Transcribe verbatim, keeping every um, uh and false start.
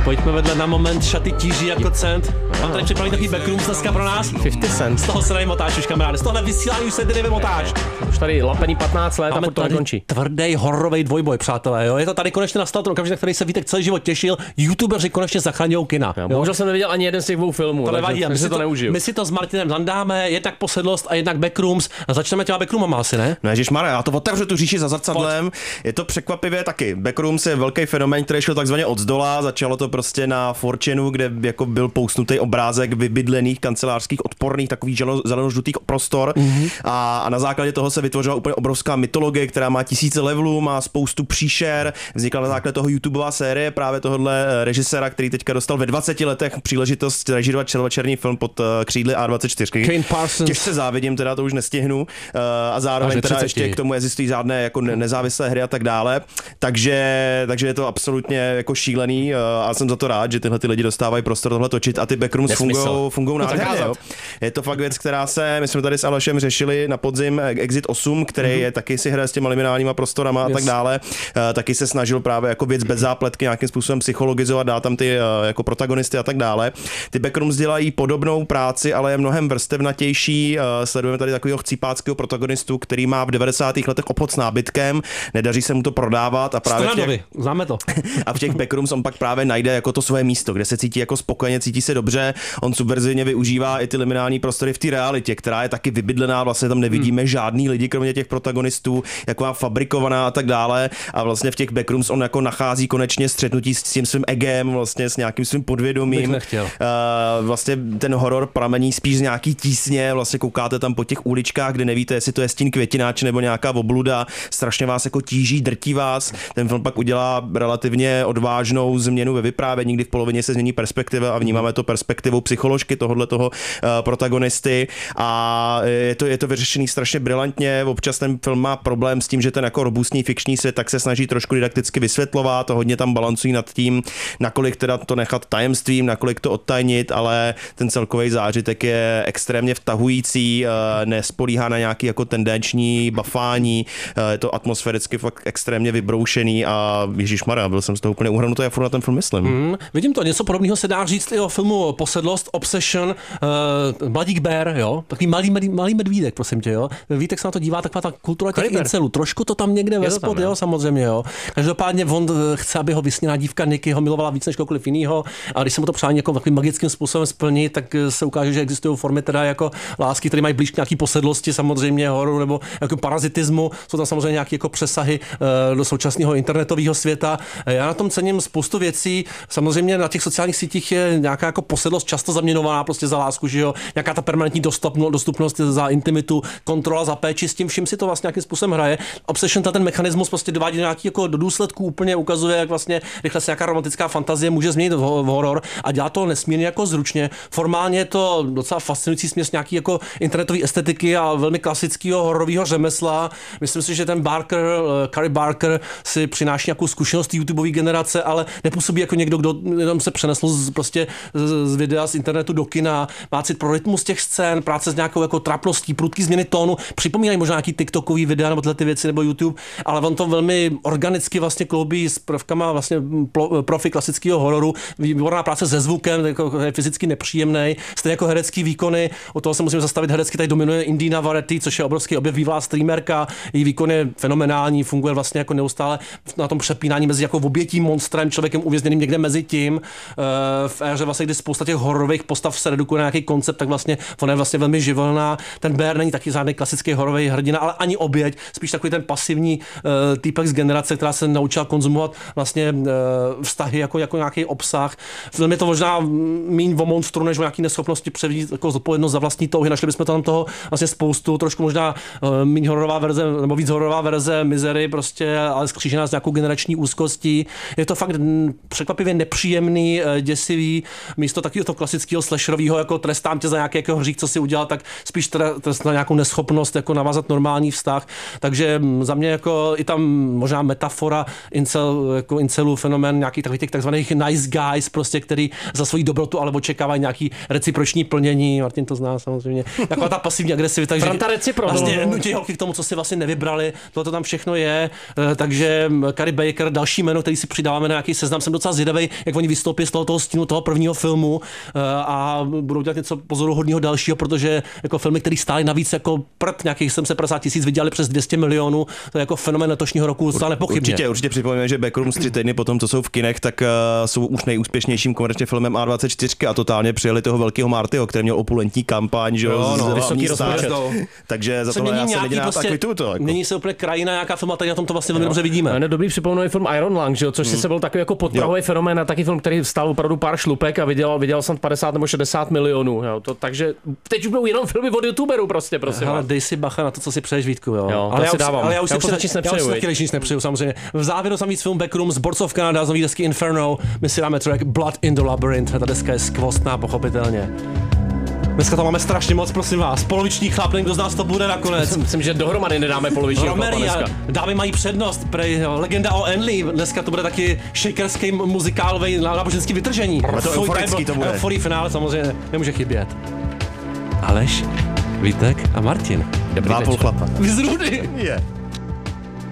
Pojďme vedle na moment, šaty tíží jako cent. Mám tady připravený takový backrooms dneska pro nás. padesát cent. Z toho se nevymotáš už, kamaráde. Z tohle vysílání už se ty nevymotáš. Už tady lapený patnáct let a furt to nekončí. Tvrdý hororový dvojboj, přátelé. Jo? Je to tady konečně nastal ten okamžik, na který se Vítek celý život těšil. YouTubeři konečně zachraňují kina. Jo, bohužel jsem neviděl ani jeden z těch dvou filmů. To nevadí, my, si to, to my si to s Martinem zandáme, jednak posedlost a jednak backrooms. A začneme těma backroomama asi, ne? No ježišmarja, já to otevřu tu říši za zrcadlem. Je to překvapivě taky. Backrooms je velký fenomén, který šel takzvaně od zdola. Začalo to prostě na four chanu, kde jako byl pousnutý obrázek vybydlených kancelářských odporných takových zelenožlutých prostor. Mm-hmm. A, a na základě toho se vytvořila úplně obrovská mytologie, která má tisíce levelů, má spoustu příšer. Vznikla na základě toho YouTubeová série právě tohohle režiséra, který teďka dostal ve dvaceti letech příležitost režírovat černočerný film pod křídly A dvacet čtyři. Kane Parsons. Těžce závidím, teda to už nestihnu. A zároveň teda ještě k tomu existují žádné jako nezávislé hry a tak dále. Takže, takže je to absolutně jako šílený a jsem za to rád, že tyhle ty lidi dostávají prostor tohle točit a ty backrooms fungují fungují nádherně. Je to fakt věc, která se, my jsme tady s Alešem řešili na podzim Exit osm, který mm-hmm. je taky si hraje s těma liminálníma prostorama yes. a tak dále. Taky se snažil právě jako věc bez zápletky nějakým způsobem psychologizovat, dát tam ty jako protagonisty a tak dále. Ty backrooms dělají podobnou práci, ale je mnohem vrstevnatější. Sledujeme tady takového chcípáckého protagonistu, který má v devadesátých letech obchod s nábytkem, nedaří se mu to prodávat a právě v těch, známe to. a v těch backrooms on pak právě najde jako to svoje místo, kde se cítí jako spokojeně, cítí se dobře. On subverzivně využívá i ty liminální prostory v té realitě, která je taky vybydlená, vlastně tam nevidíme hmm. žádný lidi kromě těch protagonistů, jako má fabrikovaná a tak dále. A vlastně v těch backrooms on jako nachází konečně střetnutí s tím svým egem, vlastně s nějakým svým podvědomím. Uh, vlastně ten horor pramení spíš z nějaký tísně, vlastně koukáte tam po těch uličkách, kde nevíte, jestli to je stín květináč nebo nějaká obluda, strašně vás jako tíží, drtí vás. Ten film pak udělá relativně odvážnou změnu ve vyprávění, kdy v polovině se změní perspektiva a vnímáme to perspektivou psycholožky tohohle toho uh, protagonisty a je to, je to vyřešený strašně brilantně. Občas ten film má problém s tím, že ten jako robustní fikční svět tak se snaží trošku didakticky vysvětlovat, hodně tam balancují nad tím, nakolik teda to nechat tajemstvím, nakolik to odtajnit, ale ten celkový zážitek je extrémně vtahující, nespolíhá na nějaký jako tendenční bafání, je to atmosféricky fakt extrémně vybroušený a ježišmarja, byl jsem z toho úplně uhrnutý, já furt na ten film myslím. Mm, vidím to, něco podobného se dá říct i o filmu Posedlost, Obsession, uh, Mladík Bear, jo, takový malý, malý, malý medvídek, prosím tě, jo. Vítek se na to dívá, taková ta kultura těch incelů, trošku to tam někde ve spod, jo, samozřejmě, jo. Každopádně on chce, aby ho vysněná dívka Niky ho milovala víc než kohokoliv jinýho, a když se mu to přání jako takovým magickým způsobem splnit, tak se ukáže, že existují formy teda jako lásky, které mají blíž k nějaký posedlosti, samozřejmě hororu nebo jako parazitismu, jsou tam samozřejmě nějaké jako přesahy uh, do současného internetového světa. Já na tom cením spoustu věcí. Samozřejmě na těch sociálních sítích je nějaká jako posedlost často zaměňovaná prostě za lásku, že jo, nějaká ta permanentní dostupnost, dostupnost za intimitu, kontrola za péči, s tím vším si to vlastně nějakým způsobem hraje. Obsession, ten mechanismus prostě dovádí nějaký jako do důsledků, úplně ukazuje, jak vlastně rychle se nějaká romantická fantazie může změnit v horor a dělá to nesmírně jako zručně. Formálně je to docela fascinující směs nějaký jako internetové estetiky a velmi klasického hororového řemesla. Myslím si, že ten Barker, Carey Barker si přináší nějakou zkušenost YouTubeové generace, ale nepůsobí jako někdo, kdo jenom se přenesl z, prostě z videa z internetu do kina, má cit pro rytmus těch scén, práce s nějakou jako trapností, prudký změny tónu, připomínají možná nějaký TikTokový videa nebo tyhle ty věci nebo YouTube, ale on to velmi organicky vlastně kloubí s prvkama vlastně profi klasického hororu, výborná práce se zvukem, jako je fyzicky nepříjemný, stejně jako herecký výkony, o toho se musím zastavit, herecky tady dominuje Indy Navarrete, což je obrovský objev, vývlá streamerka, její výkon je fenomenální, funguje vlastně jako neustále na tom přepínání mezi jako obětím monstrem, člověkem uvězněným někde mezi tím, v éře vlastně, kdy spousta těch hororových postav se redukuje na nějaký koncept, tak vlastně ona je vlastně velmi živelná. Ten Bear není taky žádný klasický hororový hrdina, ale ani oběť, spíš takový ten pasivní uh, týpek z generace, která se naučila konzumovat vlastně uh, vztahy jako, jako nějaký obsah. Film je to možná míň o monstru, než o nějaký neschopnosti převzít jako zodpovědnost za vlastní touhy. Našli bychom tam toho vlastně spoustu, trošku možná uh, míň hororová verze, nebo víc hororová verze Misery, prostě, ale skřížená s nějakou generační úzkostí. Je to fakt překvapivě nepříjemný, uh, děsivý, místo takového toho klasického slasherového, jako trestám tě za nějaký jako hřích, co si udělal, tak spíš trest na nějakou neschopnost jako navázat normální vztah. Takže za mě jako i tam možná metafora incel, jako incelů fenomén nějakých takových těch takzvaných nice guys, prostě, který za svoji dobrotu ale očekávají nějaký reciproční plnění. Martin to zná samozřejmě. Taková ta pasivní agresivita, takže vlastně nutí holky k tomu, co si vlastně nevybrali. Tohle to tam všechno je. Takže Carey Baker, další jméno, který si přidáváme na nějaký seznam. Jsem docela zvědavý, zvědavý, jak oni vystoupí z toho, toho stínu toho prvního filmu uh, a budou dělat něco pozoruhodného dalšího, protože jako filmy, které stály navíc jako prd, nějakých sedm set padesát tisíc, vydělali přes dvě stě milionů, to je jako fenomén letošního roku, stále nepochybně. Určitě, určitě připomínám, že Backrooms tři týdny potom, co jsou v kinech, tak uh, jsou už nejúspěšnějším komerčně filmem A dvacet čtyři a totálně přijeli toho velkého Martyho, který měl opulentní kampaň, že jo, no, vysoký rozpočet. Takže za to já se lidi prostě, kvituju to. Jako. Mění se úplně krajina, nějaká film a tady na tom to vlastně velmi dobře vidíme. No, dobrý připomínám film Iron Lung, že jo, což hmm. si byl takový jako podprahový fenomén a taky film, který stál opravdu pár šlupek a vydělal, vydělal jsem padesát nebo šedesát milionů, jo, to, takže teď už budou jenom filmy od youtuberů prostě, prosím. Ale dej si bacha na to, co si přeješ, Vítku, jo. jo ale, já už, dávám. ale já už já si už nepřeju. Já už nic nepřeju, samozřejmě. V závěru jsem víc film Backrooms, Boards of Canada, z nový desky Inferno, my si dáme track Blood in the Labyrinth, ta deska je skvostná, pochopitelně. Dneska tam máme strašně moc, prosím vás. Poloviční chlap, kdo z nás to bude nakonec. Myslím, že dohromady nedáme polovičního chlapa dneska. Dámy mají přednost, prej, legenda o Enley. Dneska to bude taky shakerský muzikálový náboženský vytržení. To euforický to bude. Euforii finále samozřejmě nemůže chybět. Aleš, Vítek a Martin. Dva půl chlapa. Vy z Rudy. Yeah.